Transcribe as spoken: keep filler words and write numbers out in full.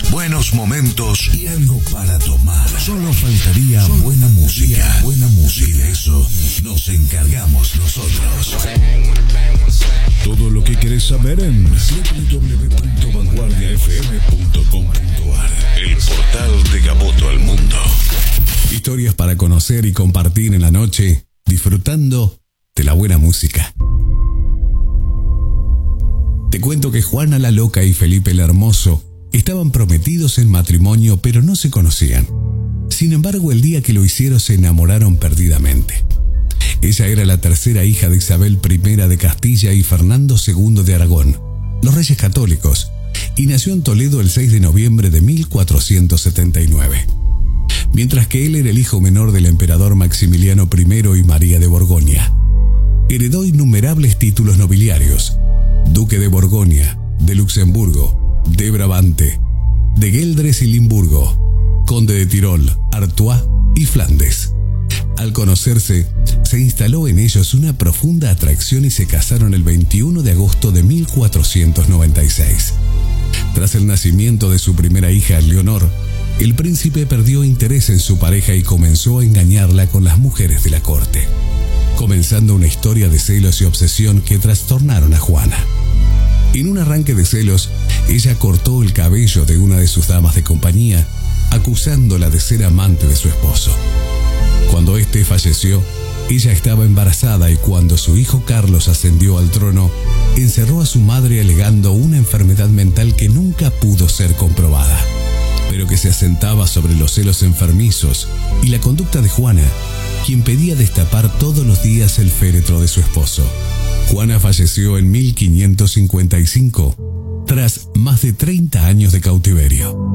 risas, buenos momentos y algo para tomar. Solo faltaría buena música. Buena música. Y de eso nos encargamos nosotros. Todo lo que querés saber en doble u doble u doble u punto vanguardia f m punto com punto a r, el portal de Gaboto al mundo. Historias para conocer y compartir en la noche, disfrutando de la buena música. Te cuento que Juana la Loca y Felipe el Hermoso estaban prometidos en matrimonio, pero no se conocían. Sin embargo, el día que lo hicieron se enamoraron perdidamente. Ella era la tercera hija de Isabel primera de Castilla y Fernando segundo de Aragón, los reyes católicos, y nació en Toledo el seis de noviembre de mil cuatrocientos setenta y nueve. Mientras que él era el hijo menor del emperador Maximiliano primero y María de Borgoña. Heredó innumerables títulos nobiliarios: duque de Borgoña, de Luxemburgo, de Brabante, de Gueldres y Limburgo, conde de Tirol, Artois y Flandes. Al conocerse, se instaló en ellos una profunda atracción y se casaron el veintiuno de agosto de mil cuatrocientos noventa y seis. Tras el nacimiento de su primera hija, Leonor, el príncipe perdió interés en su pareja y comenzó a engañarla con las mujeres de la corte, comenzando una historia de celos y obsesión que trastornaron a Juana. En un arranque de celos, ella cortó el cabello de una de sus damas de compañía, acusándola de ser amante de su esposo. Cuando éste falleció, ella estaba embarazada y cuando su hijo Carlos ascendió al trono, encerró a su madre alegando una enfermedad mental que nunca pudo ser comprobada, pero que se asentaba sobre los celos enfermizos y la conducta de Juana, quien pedía destapar todos los días el féretro de su esposo. Juana falleció en mil quinientos cincuenta y cinco, tras más de treinta años de cautiverio.